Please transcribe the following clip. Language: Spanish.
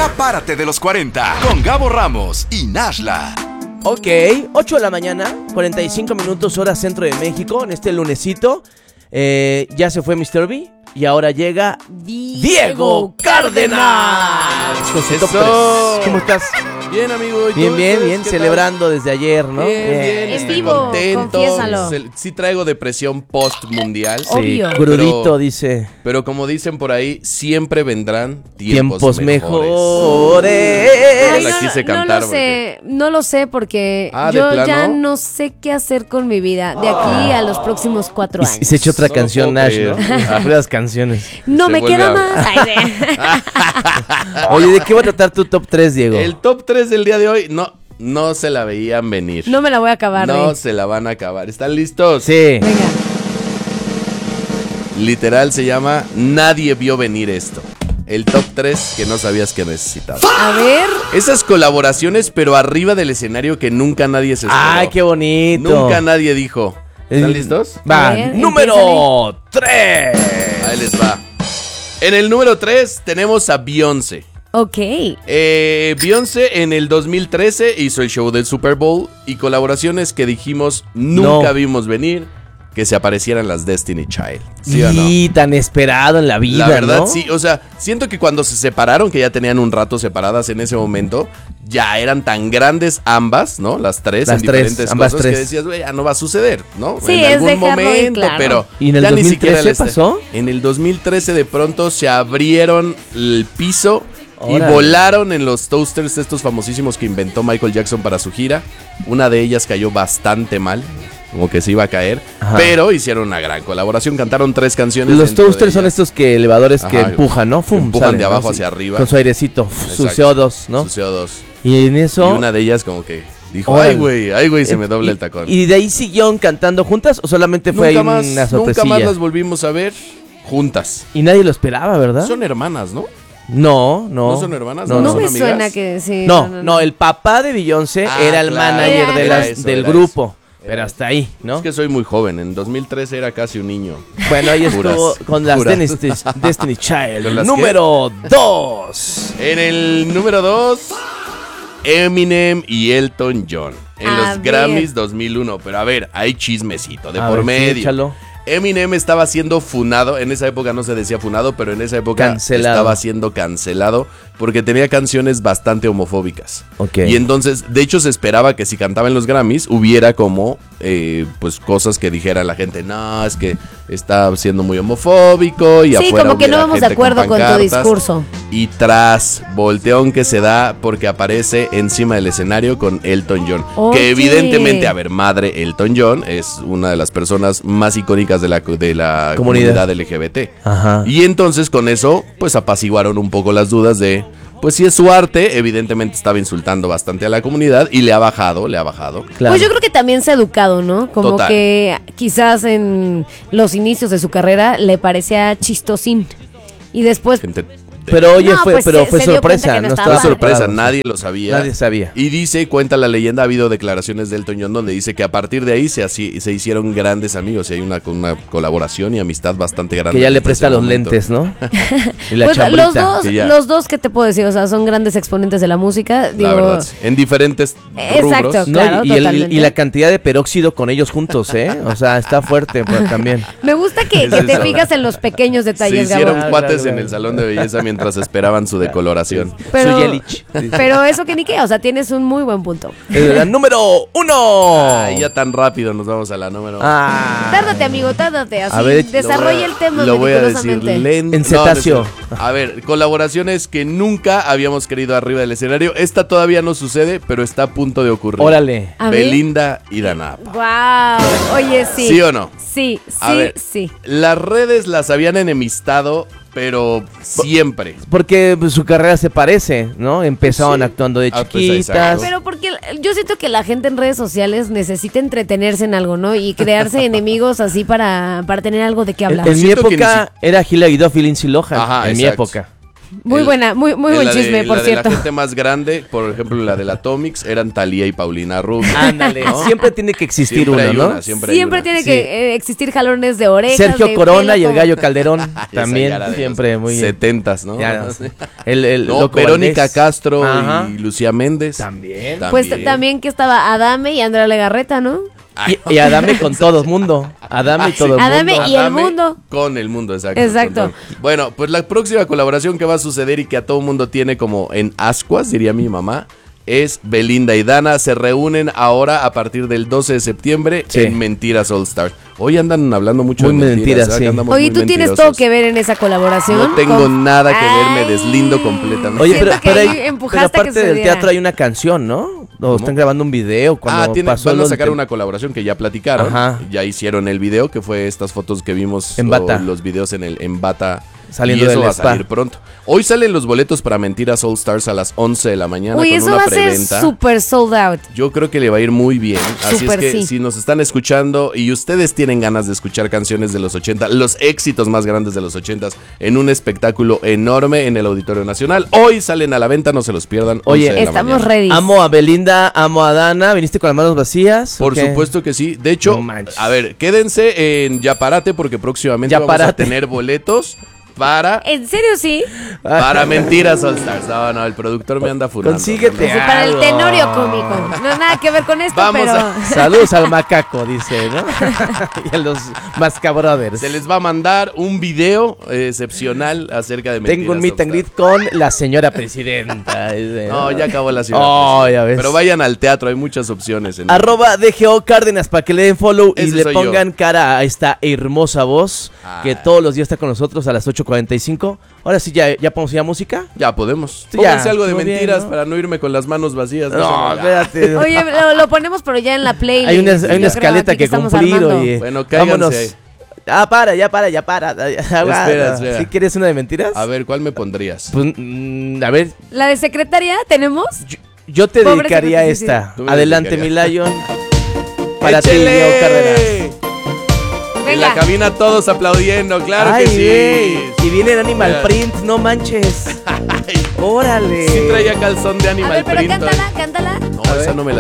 Ya párate de los 40 con Gabo Ramos y Nashla. Ok, 8 de la mañana, 45 minutos hora centro de México, en este lunesito. Ya se fue Mr. B y ahora llega Diego Cárdenas. ¿Cómo estás? Bien, amigo. Bien, celebrando desde ayer, ¿no? Bien, En vivo, confiésalo. Sí traigo depresión post-mundial. Sí, Obvio. crudito, dice. Pero como dicen por ahí, siempre vendrán Tiempos mejores. Ay, La quise cantar no lo sé, no lo sé porque ¿de yo plano? ya no sé qué hacer con mi vida de aquí a los próximos 4 años. Y se echó otra No canción, puedo Nash, ¿no? creer. Puras canciones. No Se me vuelve queda a- más. Ay, sí. Oye, ¿de qué va a tratar tu top 3, Diego? El top 3 del día de hoy, no se la veían venir. No me la voy a acabar. No se la van a acabar. ¿Están listos? Sí. Venga. Literal se llama Nadie vio venir esto. El top 3 que no sabías que necesitabas. A ver. Esas colaboraciones, pero arriba del escenario que nunca nadie se esperó. ¡Ay, qué bonito! Nunca nadie dijo. ¿Están listos? Va, A ver, número 3. Ahí les va. En el número 3 tenemos a Beyoncé. Ok. Beyoncé en el 2013 hizo el show del Super Bowl y colaboraciones que dijimos nunca No. vimos venir que se aparecieran las Destiny Child. ¿Sí o no? Y tan esperado en la vida, La verdad, ¿no? sí. O sea, siento que cuando se separaron, que ya tenían un rato separadas en ese momento, ya eran tan grandes ambas, ¿no? Las tres Las en tres, diferentes ambas cosas tres. que decías, güey, ya no va a suceder, ¿no? Sí, en es algún dejarlo ir, momento, claro. pero ¿Y en el ya ni 2013 siquiera pasó? En el 2013 de pronto se abrieron el piso y Órale. volaron en los toasters estos famosísimos que inventó Michael Jackson para su gira. Una de ellas cayó bastante mal, como que se iba a caer, Ajá. pero hicieron una gran colaboración, cantaron 3 canciones. Los dentro de toasters son ellas. estos que elevadores que Ajá, empujan, ¿no? que empujan salen, de ¿no? abajo Sí. hacia arriba. Con su airecito, su Exacto. CO2, ¿no? Su CO2. Y en eso... Y una de ellas como que dijo, Órale. ay güey, se me dobla el tacón. ¿Y de ahí siguieron cantando juntas o solamente fue ahí nunca más, una nunca sorpresilla? más las volvimos a ver juntas. Y nadie lo esperaba, ¿verdad? Son hermanas, ¿no? No. ¿No son hermanas? No, ¿No son me amigas? suena que sí. No, el papá de Beyoncé Ah, era el claro, manager de era las, eso, del era grupo. eso. Pero hasta ahí, ¿no? Es que soy muy joven, en 2013 era casi un niño. Bueno, ahí Puras, estuvo con las puras. Destiny Child. ¿Con las Número 2. En el número 2, Eminem y Elton John. En A los ver. Grammys 2001. Pero a ver, hay chismecito de A por ver, sí, medio. échalo. Eminem estaba siendo funado, en esa época no se decía funado, pero en esa época Cancelado. estaba siendo cancelado porque tenía canciones bastante homofóbicas. Ok. Y entonces, de hecho, se esperaba que si cantaba en los Grammys hubiera como, pues, cosas que dijera la gente, no, es que está siendo muy homofóbico y Sí, afuera como que no hubiera vamos de gente acuerdo con tu pancartas. discurso. Y tras volteón que se da porque aparece encima del escenario con Elton John. Oye. Que evidentemente, a ver, madre Elton John es una de las personas más icónicas de la comunidad LGBT. Ajá. Y entonces con eso, pues apaciguaron un poco las dudas de, pues si es su arte, evidentemente estaba insultando bastante a la comunidad y le ha bajado. Claro. Pues yo creo que también se ha educado, ¿no? Como Total. que quizás en los inicios de su carrera le parecía chistosín. Y después... Gente, Pero oye, No, fue pues, se dio cuenta sorpresa, que no no estaba. estaba fue sorpresa, preparado. nadie lo sabía. Nadie sabía. Y dice, cuenta la leyenda, ha habido declaraciones de Elton John donde dice que a partir de ahí se hicieron grandes amigos y hay una colaboración y amistad bastante grande. Que ya le desde presta ese los momento. lentes, ¿no? Y la Pues chambrita. que ya. los dos, ¿qué te puedo decir? O sea, son grandes exponentes de la música. Digo, La verdad, sí. En diferentes Exacto. rubros. No, Claro, y totalmente. la cantidad de peróxido con ellos juntos, ¿eh? O sea, está fuerte pues, también. Me gusta que Es te eso. fijas en los pequeños Se detalles, hicieron Gabo. cuates Claro. en el salón de belleza mientras esperaban su decoloración. Pero, Su Yelich. pero eso que ni qué, o sea, tienes un muy buen punto. La número 1. Ay, ya tan rápido nos vamos a la número. Tárdate, amigo, tárdate. Así, A ver, desarrolla el tema Lo voy a decir meticulosamente. lento. En cetáceo. No, no es- a ver, colaboraciones que nunca habíamos querido arriba del escenario. Esta todavía no sucede, pero está a punto de ocurrir. Órale. A ver. Belinda y Danapa. Wow. Oye, sí. ¿Sí o no? Sí, A sí, ver, sí. Las redes las habían enemistado, pero siempre. Porque pues, su carrera se parece, ¿no? Empezaron Sí. actuando de Ah, pues, chiquitas. exacto. Pero porque yo siento que la gente en redes sociales necesita entretenerse en algo, ¿no? Y crearse enemigos así para tener algo de qué hablar. En mi Siento que época era Hilary Duff y Lindsay Lohan. Ajá, en mi exacto. época. Muy buena, muy buen chisme, por la cierto. De la gente más grande, por ejemplo, la del Atomics, eran Thalía y Paulina Rubio. Ándale, siempre tiene que existir Siempre una, hay ¿no? una, siempre hay Siempre una. tiene Sí. que existir jalones de orejas. Sergio de Corona pelo, y el todo. Gallo Calderón también, Esa ya era de siempre los muy 70s, ¿no? Ya, Sí. el No, Loco Verónica Valdés. Castro Ajá. y Lucía Méndez. También. Pues también que estaba Adame y Andrea Legarreta, ¿no? Y Adame con todo el mundo. Adame y todo el Adame mundo. y el mundo. Con el mundo, exacto. Exacto. Con todo. Bueno, pues la próxima colaboración que va a suceder y que a todo el mundo tiene como en ascuas, diría mi mamá, es Belinda y Dana. Se reúnen ahora a partir del 12 de septiembre Sí. en Mentiras All Stars. Hoy andan hablando mucho Muy de mentiras. mentiras, ¿verdad? sí. Que andamos Oye, muy tú tienes mentirosos. todo que ver en esa colaboración. No tengo con- nada que ver, me Ay. deslindo completamente. Oye, Siento pero, que pero, ahí hay- empujaste pero a que aparte del sucediera. teatro hay una canción, ¿no? O están grabando un video cuando pasó van lo a del sacar tem- una colaboración que ya platicaron. Ajá. Ya hicieron el video, que fue estas fotos que vimos. En bata. o los videos en bata. Saliendo y eso del va a spa. salir pronto. Hoy salen los boletos para Mentiras All Stars a las 11 de la mañana Uy, con eso una va a ser preventa. súper sold out. Yo creo que le va a ir muy bien. Así Súper, es que sí. si nos están escuchando y ustedes tienen ganas de escuchar canciones de los 80, los éxitos más grandes de los 80 en un espectáculo enorme en el Auditorio Nacional, hoy salen a la venta, no se los pierdan. Oye, 11 de la Estamos mañana. ready. Amo a Belinda, amo a Dana. ¿Viniste con las manos vacías? Por ¿O qué? supuesto que sí. De hecho, No manches. a ver, quédense en Yaparate porque próximamente vamos a Yaparate. tener boletos para ¿En serio sí? Mentiras All Stars. No, el productor me anda furando. Consíguete. Pues para el algo. tenorio cómico. No hay nada que ver con esto, Vamos pero... a- Saludos al macaco, dice, ¿no? Y a los Mascabrothers. Se les va a mandar un video excepcional acerca de Mentiras Tengo un meet All and Stars. greet con la señora presidenta. Dice, No, ya acabó la ciudad. Oh, ya ves. Pero vayan al teatro, hay muchas opciones. Arroba DGO Cárdenas para que le den follow y Ese le soy pongan cara a esta hermosa voz que Ay. todos los días está con nosotros a las 8:45. Ahora sí, ya podemos ir a música. Ya podemos. Sí, Pónganse ya, algo de muy bien, mentiras ¿no? para no irme con las manos vacías. No, eso espérate. Oye, lo ponemos pero ya en la playlist. hay una Yo creo escaleta aquí que estamos cumplir, armando. oye. Bueno, cáiganse. Ya para. Espera. ¿Sí quieres una de mentiras? A ver, ¿cuál me pondrías? Pues, a ver, ¿La de secretaria tenemos? yo te Pobre dedicaría secretaria, sí, esta. Tú me Adelante, mi dedicarías. Lion. Para ti, ¡Échele! Diego Cárdenas. En la Venga. cabina todos aplaudiendo, claro Ay, que sí. güey. Y viene en Animal Mira. Print, no manches. Órale. Sí traía calzón de A Animal ver, pero Print. cántala. No, esa no me la